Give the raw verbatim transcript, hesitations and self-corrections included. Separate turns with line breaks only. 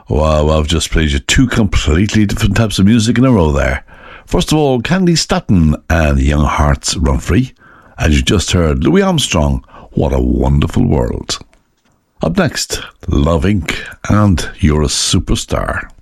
Wow, I've just played you two completely different types of music in a row there. First of all, Candy Staton and Young Hearts Run Free. And you just heard Louis Armstrong, What a Wonderful World. Up next, Love Incorporated and You're a Superstar.